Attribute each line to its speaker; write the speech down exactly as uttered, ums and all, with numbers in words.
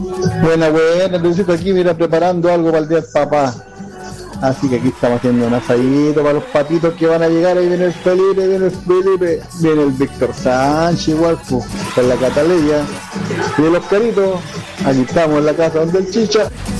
Speaker 1: Buena, buena, necesito aquí, mira, preparando algo para el día del papá. Así que aquí estamos haciendo un asadito para los patitos que van a llegar. Ahí viene el Felipe, viene el Felipe, viene el Víctor Sánchez igual, pues, con la Cataleya. Y el Oscarito, aquí estamos en la casa donde el Chicha.